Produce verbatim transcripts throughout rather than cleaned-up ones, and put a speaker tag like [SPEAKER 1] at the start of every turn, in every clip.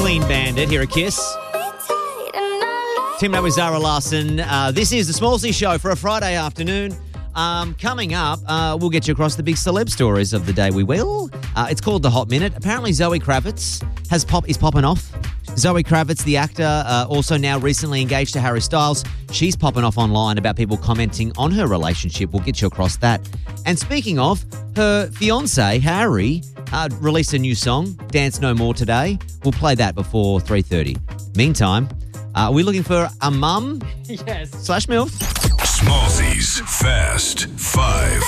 [SPEAKER 1] Clean Bandit here at Kiss. Teamed up with Zara Larson. Uh, this is the Smallsy Show for a Friday afternoon. Um, coming up, uh, we'll get you across the big celeb stories of the day. We will. Uh, it's called The Hot Minute. Apparently Zoe Kravitz has pop is popping off. Zoe Kravitz, the actor, uh, also now recently engaged to Harry Styles. She's popping off online about people commenting on her relationship. We'll get you across that. And speaking of, her fiancé, Harry, uh, released a new song, Dance No More, today. We'll play that before three thirty. Meantime, uh, are we looking for a mum?
[SPEAKER 2] Yes.
[SPEAKER 1] Slash MILF?
[SPEAKER 3] Smallsy's Fast Five.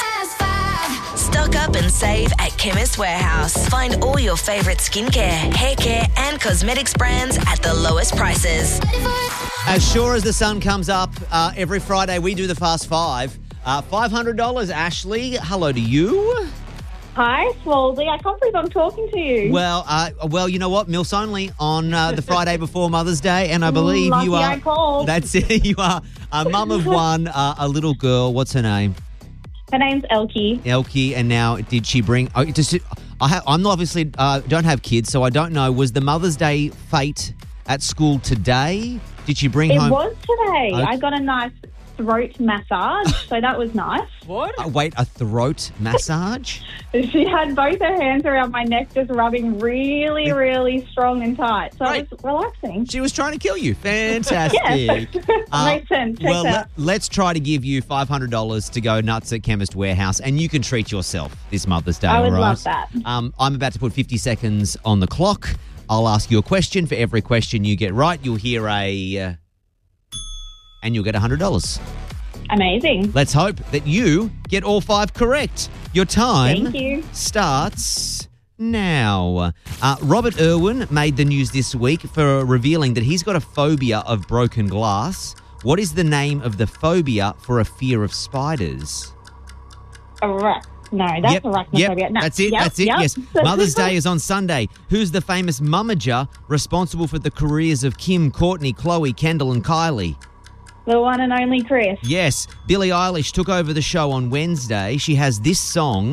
[SPEAKER 4] Stock up and save at Chemist Warehouse. Find all your favourite skincare, hair care and cosmetics brands at the lowest prices.
[SPEAKER 1] As sure as the sun comes up, uh, every Friday we do the Fast Five. Uh, five hundred dollars, Ashley. Hello to you.
[SPEAKER 5] Hi, Smallsy. I can't believe I'm talking to you.
[SPEAKER 1] Well, uh, well, you know what? MILFs only on uh, the Friday before Mother's Day, and I believe
[SPEAKER 5] Lucky
[SPEAKER 1] you are.
[SPEAKER 5] I called.
[SPEAKER 1] That's it. You are a mum of one, uh, a little girl. What's her name?
[SPEAKER 5] Her name's Elkie.
[SPEAKER 1] Elkie, and now did she bring? Oh, just, I have, I'm obviously uh, don't have kids, so I don't know. Was the Mother's Day fete at school today? Did she bring
[SPEAKER 5] It
[SPEAKER 1] home?
[SPEAKER 5] was today.
[SPEAKER 1] Okay.
[SPEAKER 5] I got a nice throat massage, so that was nice.
[SPEAKER 2] What?
[SPEAKER 1] Uh, wait, a throat massage?
[SPEAKER 5] She had both her hands around my neck, just rubbing really, really strong and tight. So
[SPEAKER 1] Right.
[SPEAKER 5] it was relaxing.
[SPEAKER 1] She was trying to kill you. Fantastic.
[SPEAKER 5] Yes.
[SPEAKER 1] Uh,
[SPEAKER 5] Makes sense. Checks
[SPEAKER 1] well,
[SPEAKER 5] out.
[SPEAKER 1] let, let's try to give you five hundred dollars to go nuts at Chemist Warehouse, and you can treat yourself this Mother's Day.
[SPEAKER 5] I would
[SPEAKER 1] all right?
[SPEAKER 5] love that.
[SPEAKER 1] Um, I'm about to put fifty seconds on the clock. I'll ask you a question. For every question you get right, you'll hear a... Uh, and you'll get one hundred dollars.
[SPEAKER 5] Amazing.
[SPEAKER 1] Let's hope that you get all five correct. Your time
[SPEAKER 5] Thank you.
[SPEAKER 1] starts now. Uh, Robert Irwin made the news this week for revealing that he's got a phobia of broken glass. What is the name of the phobia for a fear of spiders?
[SPEAKER 5] Arach- no, that's
[SPEAKER 1] yep,
[SPEAKER 5] arachnophobia.
[SPEAKER 1] yep,
[SPEAKER 5] No.
[SPEAKER 1] that's it,
[SPEAKER 5] Yep,
[SPEAKER 1] that's it,
[SPEAKER 5] yep.
[SPEAKER 1] yes. Mother's Day is on Sunday. Who's the famous mummager responsible for the careers of Kim, Courtney, Chloe, Kendall and Kylie?
[SPEAKER 5] The one and only Chris.
[SPEAKER 1] Yes, Billie Eilish took over the show on Wednesday. She has this song.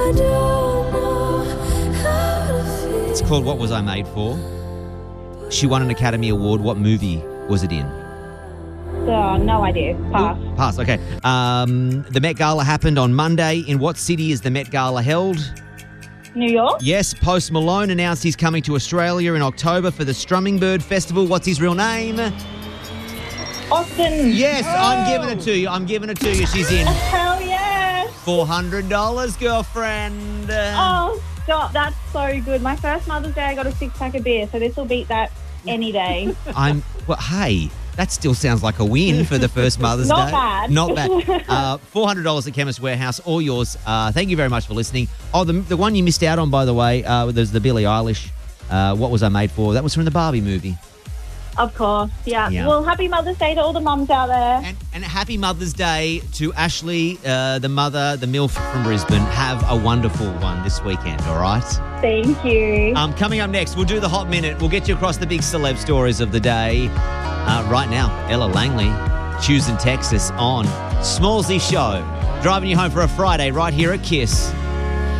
[SPEAKER 1] It's called What Was I Made For? She won an Academy Award. What movie was it in?
[SPEAKER 5] Oh, no idea. Pass.
[SPEAKER 1] Ooh, pass, okay. Um, the Met Gala happened on Monday. In what city is the Met Gala held?
[SPEAKER 5] New York?
[SPEAKER 1] Yes, Post Malone announced he's coming to Australia in October for the Strumming Bird Festival. What's his real name?
[SPEAKER 5] Austin.
[SPEAKER 1] Yes,
[SPEAKER 5] Oh.
[SPEAKER 1] I'm giving it to you. I'm giving it to you. She's in.
[SPEAKER 5] Hell yes.
[SPEAKER 1] four hundred dollars, girlfriend.
[SPEAKER 5] Oh, stop. That's so good. My first Mother's Day, I got a six-pack of beer, so this will beat that any day.
[SPEAKER 1] I'm, well, hey, that still sounds like a win for the first Mother's
[SPEAKER 5] Not
[SPEAKER 1] Day.
[SPEAKER 5] bad.
[SPEAKER 1] Not bad. Uh, four hundred dollars at Chemist Warehouse, all yours. Uh, thank you very much for listening. Oh, the, the one you missed out on, by the way, uh, there's the Billie Eilish, uh, What Was I Made For? That was from the Barbie movie.
[SPEAKER 5] Of course, yeah.
[SPEAKER 1] Yeah.
[SPEAKER 5] Well, happy Mother's Day to all the mums out there.
[SPEAKER 1] And, and happy Mother's Day to Ashley, uh, the mother, the MILF from Brisbane. Have a wonderful one this weekend, all right?
[SPEAKER 5] Thank you.
[SPEAKER 1] Um, coming up next, we'll do the Hot Minute. We'll get you across the big celeb stories of the day. Uh, right now, Ella Langley, Choosing Texas on Smallsy Show. Driving you home for a Friday right here at Kiss.